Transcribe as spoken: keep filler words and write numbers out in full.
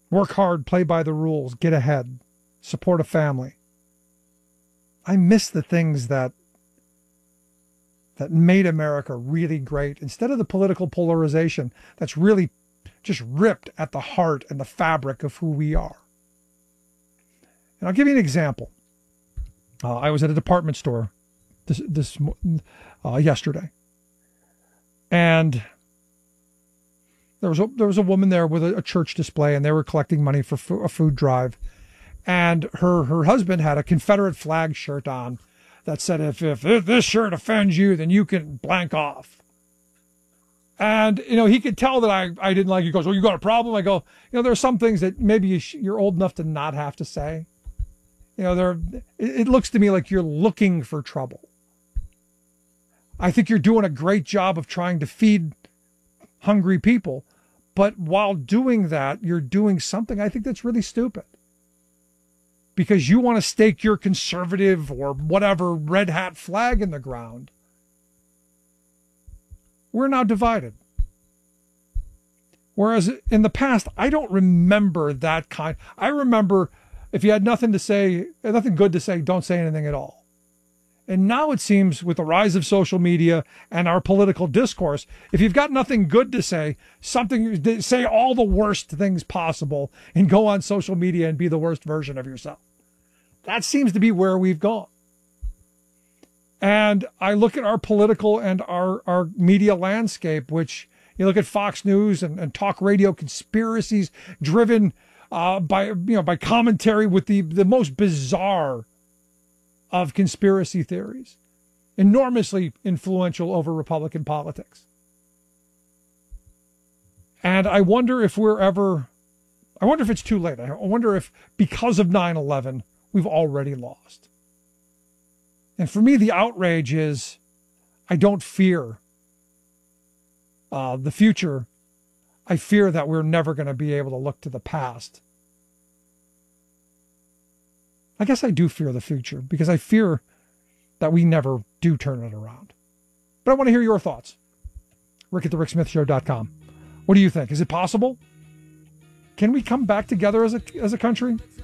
Work hard, play by the rules, get ahead, support a family. I miss the things that that made America really great, instead of the political polarization that's really just ripped at the heart and the fabric of who we are. And I'll give you an example. Uh, I was at a department store this this uh, yesterday, and there was a, there was a woman there with a, a church display, and they were collecting money for fo- a food drive, and her her husband had a Confederate flag shirt on that said, if, if this shirt offends you, then you can blank off. And, you know, he could tell that I, I didn't like it. He goes, well, you got a problem? I go, you know, there are some things that maybe you sh- you're old enough to not have to say. You know, there. It, it looks to me like you're looking for trouble. I think you're doing a great job of trying to feed hungry people. But while doing that, you're doing something I think that's really stupid. Because you want to stake your conservative or whatever red hat flag in the ground. We're now divided. Whereas in the past, I don't remember that kind. I remember if you had nothing to say, nothing good to say, don't say anything at all. And now it seems with the rise of social media and our political discourse, if you've got nothing good to say, something, say all the worst things possible and go on social media and be the worst version of yourself. That seems to be where we've gone. And I look at our political and our, our media landscape, which you look at Fox News and, and talk radio conspiracies driven uh, by, you know, by commentary with the, the most bizarre of conspiracy theories, enormously influential over Republican politics. And I wonder if we're ever, I wonder if it's too late. I wonder if because of nine eleven, we've already lost. And for me, the outrage is I don't fear uh, the future. I fear that we're never going to be able to look to the past. I guess I do fear the future because I fear that we never do turn it around. But I want to hear your thoughts. Rick at the Rick Smith Show dot com. What do you think? Is it possible? Can we come back together as a, as a country?